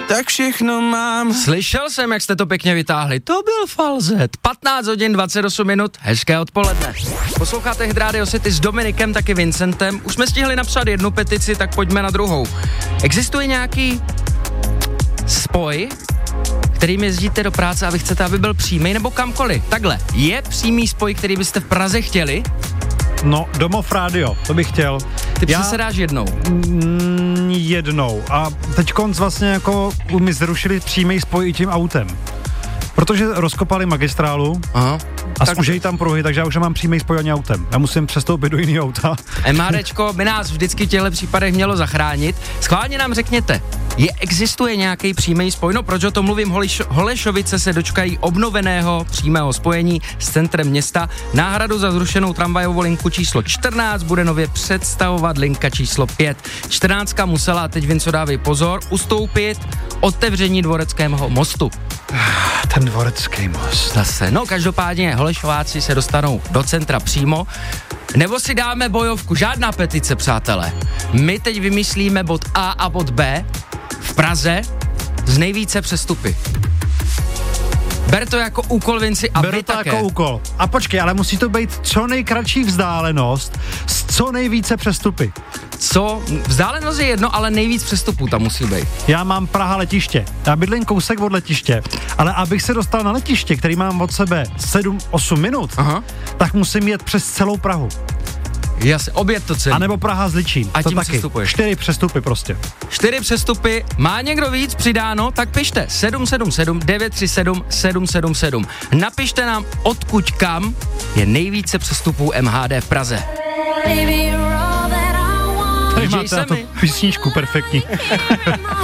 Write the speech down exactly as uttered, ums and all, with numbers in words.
tak všechno mám. Slyšel jsem, jak jste to pěkně vytáhli. To byl falzet. patnáct hodin dvacet osm minut, hezké odpoledne. Posloucháte Hit Radio City s Dominikem, taky Vincentem. Už jsme stihli napsat jednu petici, tak pojďme na druhou. Existuje nějaký spoj, kterým jezdíte do práce a vy chcete, aby byl přímý, nebo kamkoliv? Takhle, je přímý spoj, který byste v Praze chtěli? No, Domov rádio, to bych chtěl. Ty Já... se dáš jednou. Mm, jednou. A teď konc vlastně jako mi zrušili přímý spoj i tím autem. Protože rozkopali magistrálu. Aha. A zúžejí tam pruhy, takže já už nemám přímý spoj ani autem. Já musím přestoupit do jiného auta. MHDčko by nás vždycky v těchto případech mělo zachránit. Schválně nám řekněte, je, existuje nějaký přímý spoj? No proč o tom mluvím? Holiš, Holešovice se dočkají obnoveného přímého spojení s centrem města. Náhradu za zrušenou tramvajovou linku číslo čtrnáct bude nově představovat linka číslo pět. čtrnáctka musela, teď Vinco dávej pozor, ustoupit otevření Dvoreckého mostu. Ten Dvorecký most. Zase, no každopádně Holešováci se dostanou do centra přímo. Nebo si dáme bojovku, žádná petice, přátelé. My teď vymyslíme bod A a bod B v Praze z nejvíce přestupy. Ber to jako úkol, Vinci, a Beru vy to také. jako úkol. A počkej, ale musí to být co nejkratší vzdálenost s co nejvíce přestupy. Co? Vzdálenost je jedno, ale nejvíc přestupů tam musí být. Já mám Praha letiště. Já bydlím kousek od letiště, ale abych se dostal na letiště, který mám od sebe sedm osm minut, Aha. tak musím jet přes celou Prahu. Jasně, obět to celý. A nebo Praha s Ličín. A to tím taky. přestupuješ. Čtyři přestupy prostě. Čtyři přestupy. Má někdo víc přidáno? Tak pište sedm sedm sedm devět tři sedm sedm sedm sedm. Napište nám, odkud kam je nejvíce přestupů M H D v Praze. Tady máte na to písničku perfektní.